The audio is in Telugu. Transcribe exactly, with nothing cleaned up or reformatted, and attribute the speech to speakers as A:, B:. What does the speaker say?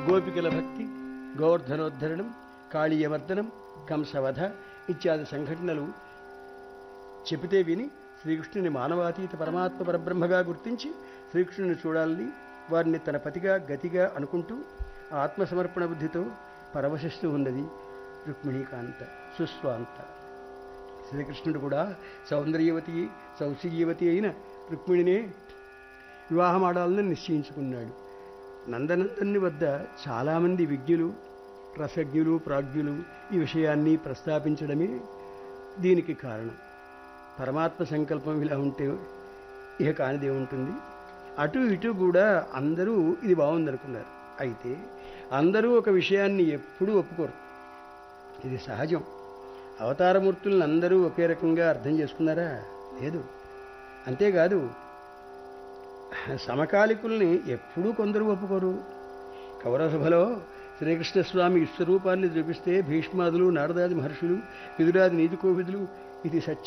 A: గోపికల భక్తి, గోవర్ధనోద్ధరణం, కాళీయమర్దనం, కంసవధ ఇత్యాది సంఘటనలు చెబితే విని శ్రీకృష్ణుని మానవాతీత పరమాత్మ పరబ్రహ్మగా గుర్తించి శ్రీకృష్ణుని చూడాలని వారిని తన పతిగా గతిగా అనుకుంటూ ఆత్మసమర్పణ బుద్ధితో పరవశిస్తూ ఉన్నది రుక్మిణీకాంత సుస్వాంత. శ్రీకృష్ణుడు కూడా సౌందర్యవతి సౌశీల్యవతి అయిన రుక్మిణినే వివాహమాడాలని నిశ్చయించుకున్నాడు. నందనందన్ని వద్ద చాలామంది విజ్ఞులు, రసజ్ఞులు, ప్రాజ్ఞులు ఈ విషయాన్ని ప్రస్తాపించడమే దీనికి కారణం. పరమాత్మ సంకల్పం ఇలా ఉంటే ఇక కానిదే ఉంటుంది. అటు ఇటు కూడా అందరూ ఇది బాగుందనుకున్నారు. అయితే అందరూ ఒక విషయాన్ని ఎప్పుడూ ఒప్పుకోరు. ఇది సహజం. అవతారమూర్తులను అందరూ ఒకే రకంగా అర్థం చేసుకున్నారా? లేదు. అంతేకాదు, సమకాలికుల్ని ఎప్పుడూ కొందరు ఒప్పుకోరు. కౌరసభలో శ్రీకృష్ణస్వామి విశ్వరూపాన్ని చూపిస్తే భీష్మాదులు, నారదాది మహర్షులు, విదురాది నీతి కోవిదులు ఇది సత్యం